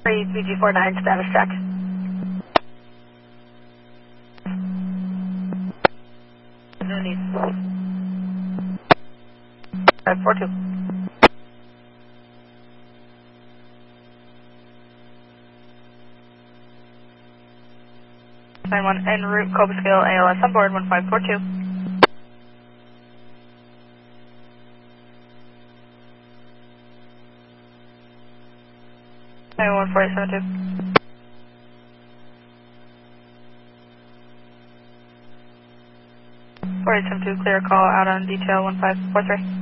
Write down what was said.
BG49 status check. No need. 542. 91 en route, Cobra Scale, ALS on board, 1542. 4872. 4872, clear call out on detail 1543.